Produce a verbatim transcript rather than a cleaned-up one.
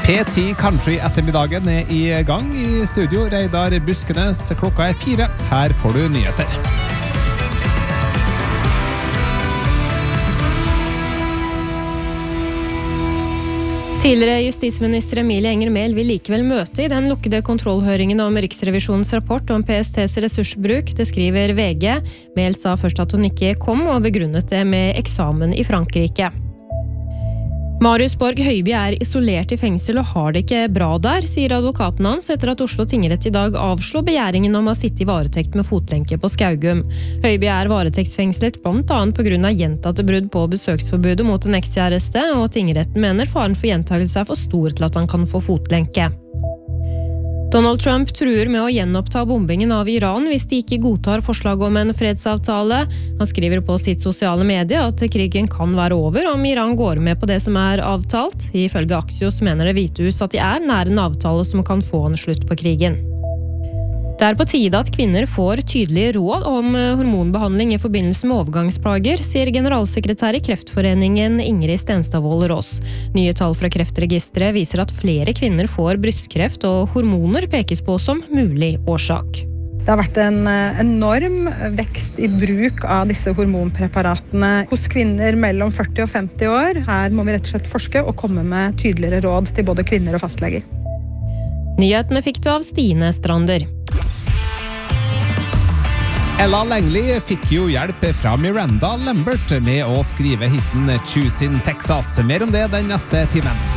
P ti Country ettermiddagen er i gang i studio. Reidar Buskenes, klokka er fire. Her får du nyheter. Tidligere justisminister Emilie Enger Mehl vil likevel møte i den lukkede kontrollhøringen om Riksrevisjonens rapport om P S T's ressursbruk, det skriver V G. Mehl sa først at hun ikke kom og begrunnet det med eksamen i Frankrike. Marius Borg Høiby er isolert i fengsel og har det ikke bra der, sier advokaten hans etter at Oslo tingrett i dag avslo begjæringen om å sitte i varetekt med fotlenke på Skaugum. Høiby er varetektsfengslet blant annet på grunn av gjentatte brudd på besøksforbudet mot en ekskjæreste, og tingretten mener faren for gjentagelse er for stor til at han kan få fotlenke. Donald Trump truer med å gjenoppta bombingen av Iran hvis de ikke godtar forslag om en fredsavtale. Han skriver på sitt sosiale medie at krigen kan være over om Iran går med på det som er avtalt. Ifølge Axios mener Det Hvite Hus at de er nær en avtale som kan få en slutt på krigen. Det er på tide at kvinner får tydelige råd om hormonbehandling i forbindelse med overgangsplager, sier generalsekretær i Kreftforeningen Ingrid Stenstadvold Rås. Nye tall fra Kreftregisteret viser at flere kvinner får brystkreft, og hormoner pekes på som mulig årsak. Det har vært en enorm vekst i bruk av disse hormonpreparatene hos kvinner mellom førti og femti år. Her må vi rett og slett forske og komme med tydeligere råd til både kvinner og fastleger. Nyhetene fikk du av Stine Strander. Ella Langley fikk jo hjelp fra Miranda Lambert med å skrive hitten Choose in Texas. Mer om det den neste timen.